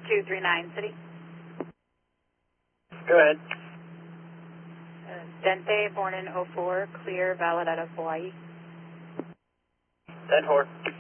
239 City. Go ahead. Dente, born in '04, clear, valid out of Hawaii. 10-4.